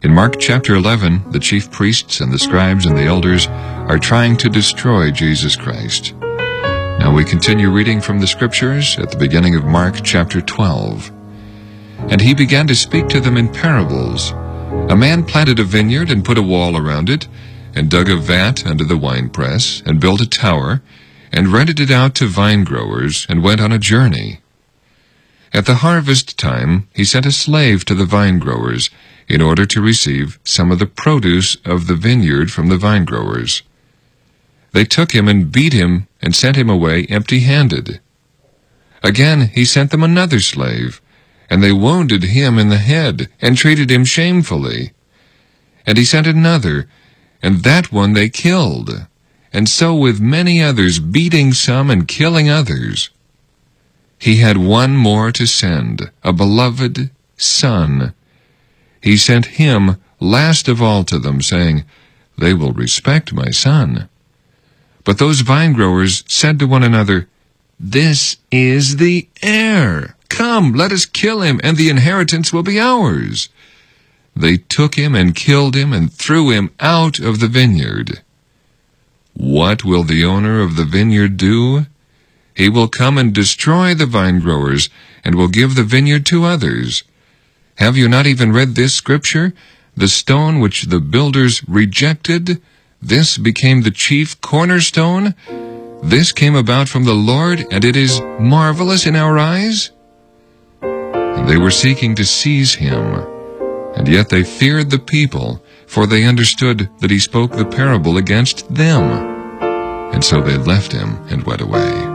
In Mark chapter 11, the chief priests and the scribes and the elders are trying to destroy Jesus Christ. Now we continue reading from the scriptures at the beginning of Mark chapter 12. And he began to speak to them in parables. A man planted a vineyard and put a wall around it, and dug a vat under the winepress, and built a tower, and rented it out to vine-growers, and went on a journey. At the harvest time he sent a slave to the vine-growers, in order to receive some of the produce of the vineyard from the vine-growers. They took him and beat him, and sent him away empty-handed. Again he sent them another slave, and they wounded him in the head, and treated him shamefully. And he sent another, and that one they killed, and so with many others, beating some and killing others. He had one more to send, a beloved son. He sent him last of all to them, saying, "They will respect my son." But those vine-growers said to one another, "This is the heir. Come, let us kill him, and the inheritance will be ours." They took him and killed him and threw him out of the vineyard. What will the owner of the vineyard do? He will come and destroy the vine-growers, and will give the vineyard to others. Have you not even read this scripture? The stone which the builders rejected, this became the chief cornerstone. This came about from the Lord, and it is marvelous in our eyes. And they were seeking to seize him, and yet they feared the people, for they understood that he spoke the parable against them. And so they left him and went away.